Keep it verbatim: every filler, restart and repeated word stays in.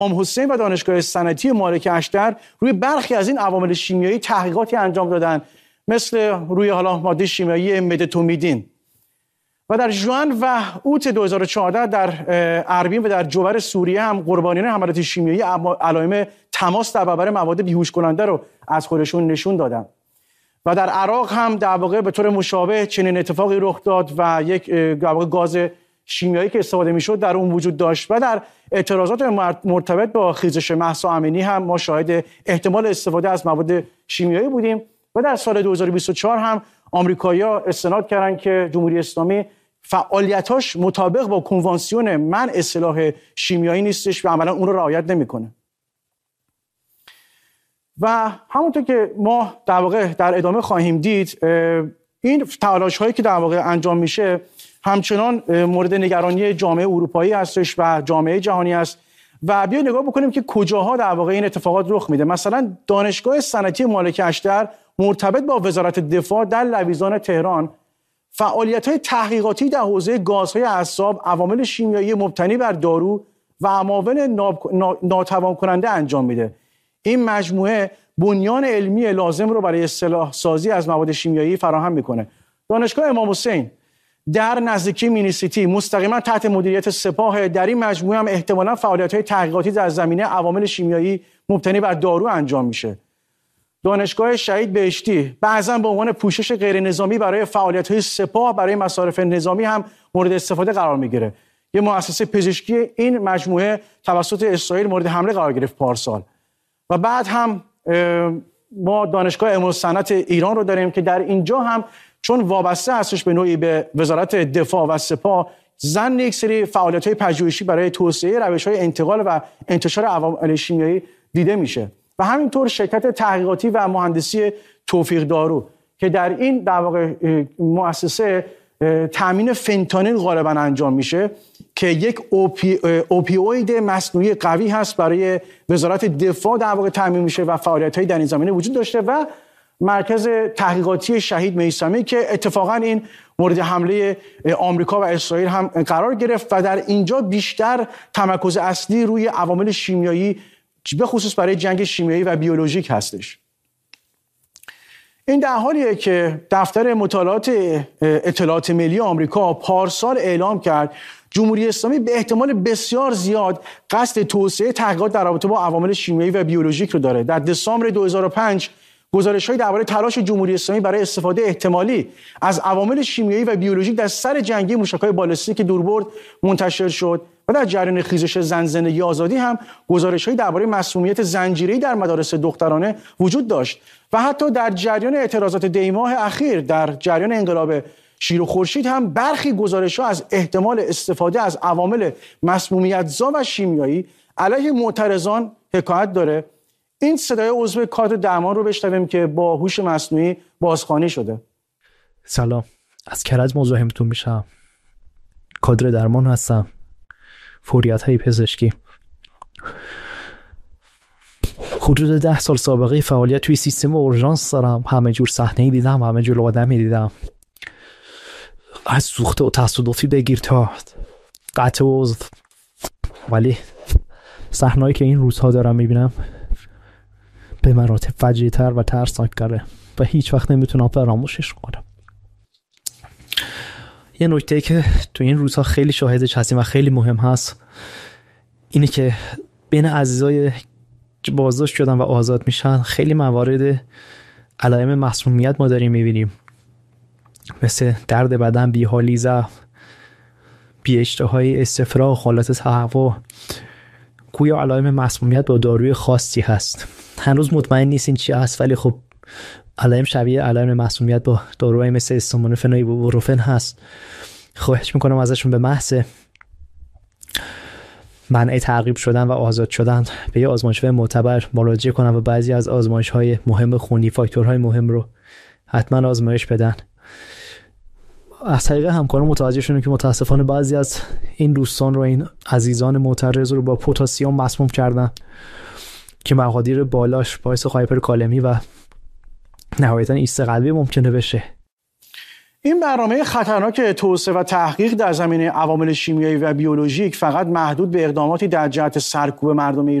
امام حسین و دانشگاه صنعتی مالک اشتر روی برخی از این عوامل شیمیایی تحقیقاتی انجام دادن، مثل روی حالا ماده شیمیایی مدتومیدین. و در ژوئن و اوت دو هزار و چهارده در اربین و در جوبر سوریه هم قربانیان حملات شیمیایی علائم تماس در برابر مواد بیهوش کننده رو از خودشون نشون دادن. و در عراق هم در واقع به طور مشابه چنین اتفاقی رخ داد و یک در واقع گاز شیمیایی که استفاده میشد در اون وجود داشت. و در اعتراضات مرتبط با خیزش مهسا امینی هم ما شاهد احتمال استفاده از مواد شیمیایی بودیم. و در سال دو هزار و بیست و چهار هم آمریکایی‌ها استناد کردن که جمهوری اسلامی فعالیتاش مطابق با کنوانسیون منع سلاح شیمیایی نیستش و عملا اون رو رعایت نمیکنه. و همونطور که ما در واقع در ادامه خواهیم دید، این تلاش هایی که در واقع انجام میشه همچنان مورد نگرانی جامعه اروپایی هستش و جامعه جهانی است. و بیا نگاه بکنیم که کجاها در واقع این اتفاقات رخ میده. مثلا دانشگاه صنعتی مالک اشتر مرتبط با وزارت دفاع در لویزان تهران فعالیت‌های تحقیقاتی در حوزه گازهای اعصاب، عوامل شیمیایی مبتنی بر دارو و عوامل ناتوان کننده انجام میده. این مجموعه بنیان علمی لازم رو برای اصلاح سازی از مواد شیمیایی فراهم میکنه. دانشگاه امام حسین در نزدیکی مینیسیتی مستقیما تحت مدیریت سپاه، در این مجموعه هم احتمالاً فعالیت‌های تحقیقاتی در زمینه عوامل شیمیایی مبتنی بر دارو انجام میشه. دانشگاه شهید بهشتی بعضاً به عنوان پوشش غیر نظامی برای فعالیت‌های سپاه برای مصارف نظامی هم مورد استفاده قرار میگیره. یه مؤسسه پزشکی این مجموعه توسط اسرائیل مورد حمله قرار گرفت پارسال. و بعد هم ما دانشگاه علوم صنعت ایران رو داریم که در اینجا هم چون وابسته هستش به نوعی به وزارت دفاع و سپاه، ضمن یک سری فعالیت‌های پژوهشی برای توسعه روش‌های انتقال و انتشار عوامل شیمیایی دیده میشه. و همینطور شرکت تحقیقاتی و مهندسی توفیق دارو که در این در واقع مؤسسه تامین فنتانیل غالبا انجام میشه که یک اوپی اوپیوید مصنوعی قوی هست برای وزارت دفاع در واقع تامین میشه و فعالیت‌های در این زمینه وجود داشته. و مرکز تحقیقاتی شهید میثمی که اتفاقا این مورد حمله آمریکا و اسرائیل هم قرار گرفت و در اینجا بیشتر تمرکز اصلی روی عوامل شیمیایی به خصوص برای جنگ شیمیایی و بیولوژیک هستش. این در حالیه که دفتر مطالعات اطلاعات ملی آمریکا پارسال اعلام کرد جمهوری اسلامی به احتمال بسیار زیاد قصد توسعه تحقیقات در رابطه با عوامل شیمیایی و بیولوژیک رو داره. در دسامبر دو هزار و پنج گزارش‌هایی درباره تلاش جمهوری اسلامی برای استفاده احتمالی از عوامل شیمیایی و بیولوژیک در سر جنگی موشک‌های بالستیک دوربرد منتشر شد. و در جریان خیزش زن زندگی آزادی هم گزارش‌هایی درباره مسمومیت زنجیره‌ای در مدارس دخترانه وجود داشت. و حتی در جریان اعتراضات دی‌ماه اخیر در جریان انقلاب شیر و خورشید هم برخی گزارش‌ها از احتمال استفاده از عوامل مسمومیت‌زا و شیمیایی علیه معترضان حکایت داره. این صدای عضو کادر درمان رو بشنویم که با هوش مصنوعی بازخوانی شده. سلام، از کرج مزاحمتون میشم. کادر درمان هستم، فوریت های پزشکی. حدود ده سال سابقه فعالیت توی سیستم اورژانس دارم. همه جور صحنه‌ای دیدم، همه جور آدمی دیدم، از سوخته و تصادفی بگیر تا قطع عضو. ولی صحنه‌ای که این روزها دارم میبینم به مراتب فجیع‌تر و ترسناک‌تره و هیچ وقت نمیتونم فراموشش کنم. یه نکته که تو این روزها خیلی شاهدش هستیم و خیلی مهم هست اینه که بین عزیزای که بازداشت شدن و آزاد میشن خیلی موارد علائم مسمومیت ما داریم میبینیم، مثل درد بدن، بیحالی، ضعف، بی‌اشتهایی، استفراغ، حالت تهوع. گویا علائم مسمومیت با داروی خاصی هست. هنوز مطمئن نیستین چی هست، ولی خب علائم شبیه علائم مسمومیت با داروهای مثل استامینوفن و ایبوپروفن هست. خواهش میکنم ازشون به محض منع تعقیب شدن و آزاد شدن به یه آزمایشگاه معتبر مراجعه کنن و بعضی از آزمایش‌های مهم خونی، فاکتورهای مهم رو حتما آزمایش بدن. از طریق همکاران متوجه شدیم که متاسفانه بعضی از این دوستان رو، این عزیزان معترض رو با پتاسیم مسموم کردن که مقادیر بالاش باعث هایپرکالمی و نهایتاً ایست قلبی ممکنه بشه. این برنامه خطرناک توسعه و تحقیق در زمینه عوامل شیمیایی و بیولوژیک فقط محدود به اقداماتی در جهت سرکوب مردم